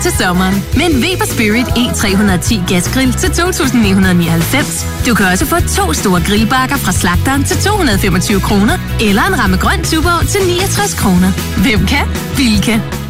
til sommeren med en Weber Spirit E310 gasgrill til 2.999. Du kan også få 2 store grillbakker fra slagteren til 225 kroner, eller en ramme grøn Tuborg til 69 kroner. Hvem kan? Bilka.